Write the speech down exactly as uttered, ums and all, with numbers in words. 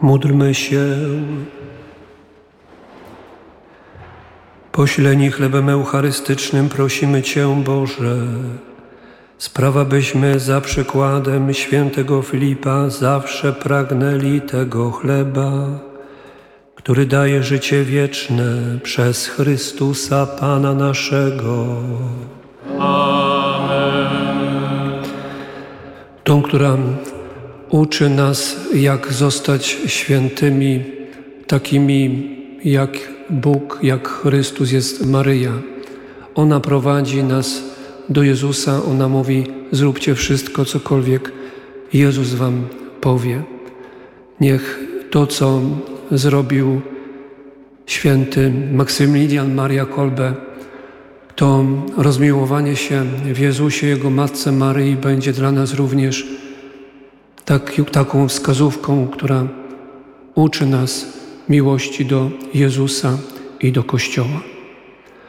Módlmy się. Pośleni chlebem eucharystycznym prosimy Cię, Boże, spraw, abyśmy za przykładem świętego Filipa zawsze pragnęli tego chleba, który daje życie wieczne przez Chrystusa Pana naszego. Amen. Tą, która uczy nas, jak zostać świętymi, takimi jak Bóg, jak Chrystus jest Maryja. Ona prowadzi nas do Jezusa, ona mówi: zróbcie wszystko, cokolwiek Jezus wam powie. Niech to, co zrobił święty Maksymilian Maria Kolbe, to rozmiłowanie się w Jezusie, Jego Matce Maryi będzie dla nas również tak, taką wskazówką, która uczy nas miłości do Jezusa i do Kościoła.